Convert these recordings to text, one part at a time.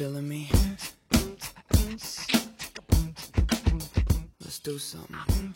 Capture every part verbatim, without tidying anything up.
feeling me? Let's do something.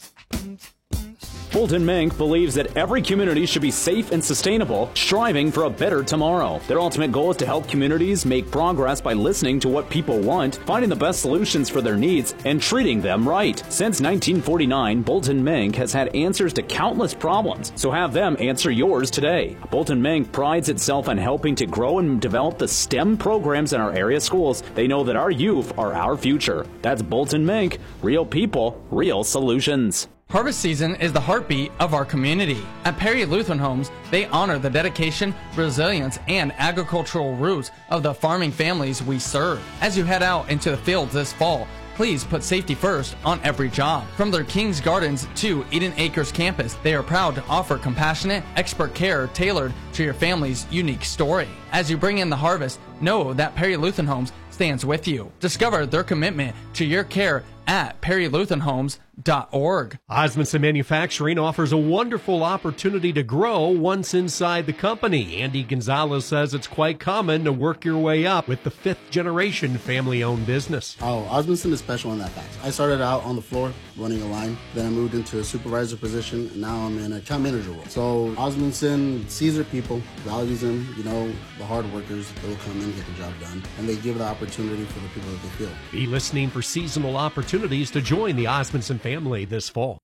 Bolton Mink believes that every community should be safe and sustainable, striving for a better tomorrow. Their ultimate goal is to help communities make progress by listening to what people want, finding the best solutions for their needs, and treating them right. Since nineteen forty-nine, Bolton Mink has had answers to countless problems, so have them answer yours today. Bolton Mink prides itself on helping to grow and develop the STEM programs in our area schools. They know that our youth are our future. That's Bolton Mink. Real people, real solutions. Harvest season is the heartbeat of our community. At Perry Lutheran Homes, they honor the dedication, resilience, and agricultural roots of the farming families we serve. As you head out into the fields this fall, please put safety first on every job. From their King's Gardens to Eden Acres campus, they are proud to offer compassionate, expert care tailored to your family's unique story. As you bring in the harvest, know that Perry Lutheran Homes stands with you. Discover their commitment to your care at perry lutheran homes dot org. Osmondson Manufacturing offers a wonderful opportunity to grow once inside the company. Andy Gonzalez says it's quite common to work your way up with the fifth generation family-owned business. Oh, Osmondson is special in that fact. I started out on the floor running a line, then I moved into a supervisor position, and now I'm in an account manager role. So Osmondson sees their people, values them, you know, the hard workers that will come in and get the job done, and they give the opportunity for the people that they feel. Be listening for seasonal opportunities to join the Osmondson family this fall.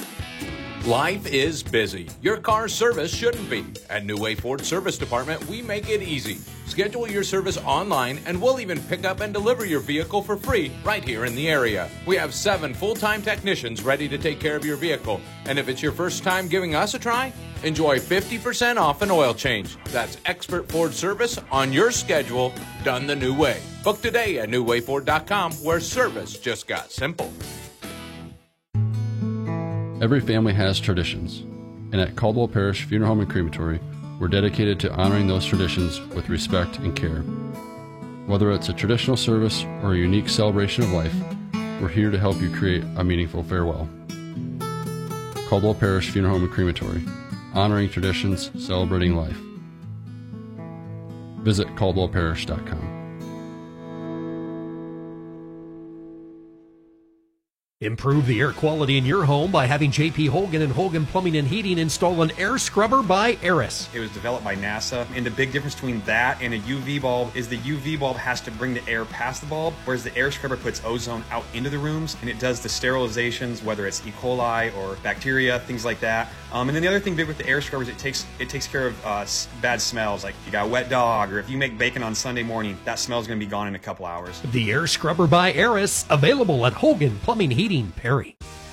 Life is busy. Your car's service shouldn't be. At New Way Ford Service Department, we make it easy. Schedule your service online, and we'll even pick up and deliver your vehicle for free right here in the area. We have seven full-time technicians ready to take care of your vehicle. And if it's your first time giving us a try, enjoy fifty percent off an oil change. That's expert Ford service on your schedule, done the new way. Book today at new way ford dot com, where service just got simple. Every family has traditions, and at Caldwell Parish Funeral Home and Crematory, we're dedicated to honoring those traditions with respect and care. Whether it's a traditional service or a unique celebration of life, we're here to help you create a meaningful farewell. Caldwell Parish Funeral Home and Crematory, honoring traditions, celebrating life. Visit caldwell parish dot com. Improve the air quality in your home by having J P Hogan and Hogan Plumbing and Heating install an air scrubber by Aris. It was developed by NASA, and the big difference between that and a U V bulb is the U V bulb has to bring the air past the bulb, whereas the air scrubber puts ozone out into the rooms, and it does the sterilizations, whether it's E. coli or bacteria, things like that. Um, and then the other thing big with the air scrubbers, it takes it takes care of uh, bad smells, like you got a wet dog, or if you make bacon on Sunday morning, that smell's going to be gone in a couple hours. The air scrubber by Aris, available at Hogan Plumbing Heating, Perry.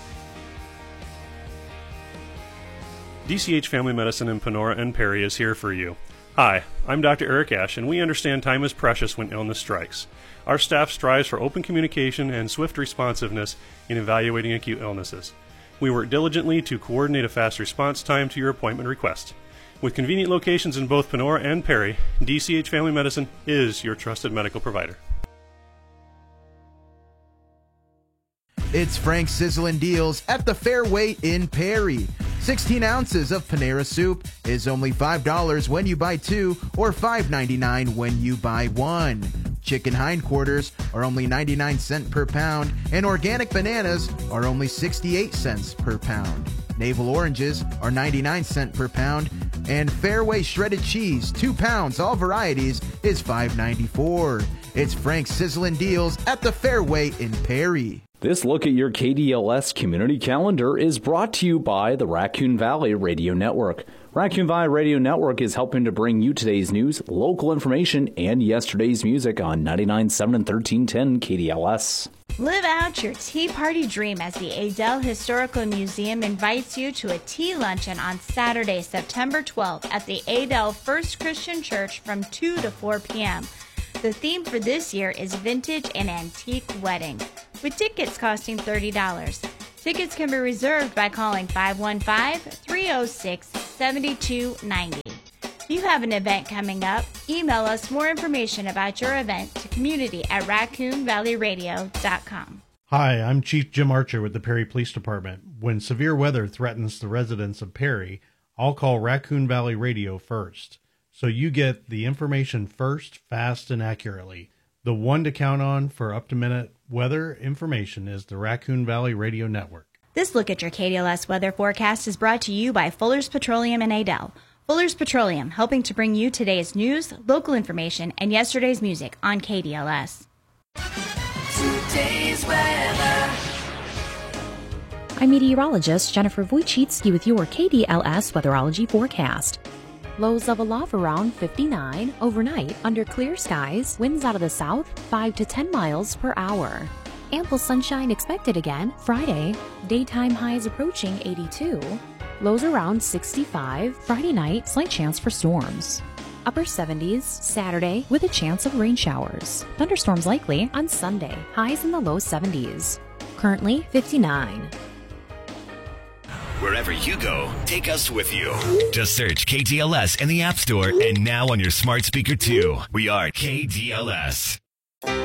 D C H Family Medicine in Panora and Perry is here for you. Hi, I'm Doctor Eric Ash, and we understand time is precious when illness strikes. Our staff strives for open communication and swift responsiveness in evaluating acute illnesses. We work diligently to coordinate a fast response time to your appointment request. With convenient locations in both Panora and Perry, D C H Family Medicine is your trusted medical provider. It's Frank's Sizzlin' Deals at the Fairway in Perry. sixteen ounces of Panera soup is only five dollars when you buy two or five ninety-nine when you buy one. Chicken hindquarters are only ninety-nine cents per pound, and organic bananas are only sixty-eight cents per pound. Navel oranges are ninety-nine cents per pound, and Fairway shredded cheese, two pounds, all varieties, is five ninety-four. It's Frank's Sizzlin' Deals at the Fairway in Perry. This look at your K D L S community calendar is brought to you by the Raccoon Valley Radio Network. Raccoon Valley Radio Network is helping to bring you today's news, local information, and yesterday's music on ninety-nine point seven and thirteen ten K D L S. Live out your tea party dream as the Adel Historical Museum invites you to a tea luncheon on Saturday, September twelfth at the Adel First Christian Church from two to four p.m. The theme for this year is Vintage and Antique Wedding, with tickets costing thirty dollars. Tickets can be reserved by calling five one five, three oh six, seven two nine oh. If you have an event coming up, email us more information about your event to community at raccoon valley radio dot com. Hi, I'm Chief Jim Archer with the Perry Police Department. When severe weather threatens the residents of Perry, I'll call Raccoon Valley Radio first, so you get the information first, fast, and accurately. The one to count on for up-to-minute weather information is the Raccoon Valley Radio Network. This look at your K D L S weather forecast is brought to you by Fuller's Petroleum in Adel. Fuller's Petroleum, helping to bring you today's news, local information, and yesterday's music on K D L S. Today's weather. I'm meteorologist Jennifer Wojcicki with your K D L S weatherology forecast. Lows level off around fifty-nine overnight under clear skies, winds out of the south five to ten miles per hour. Ample sunshine expected again Friday, daytime highs approaching eighty-two, lows around sixty-five, Friday night slight chance for storms. Upper seventies Saturday with a chance of rain showers. Thunderstorms likely on Sunday, highs in the low seventies. Currently fifty-nine. Wherever you go, take us with you. Just search K D L S in the App Store and now on your smart speaker too. We are K D L S.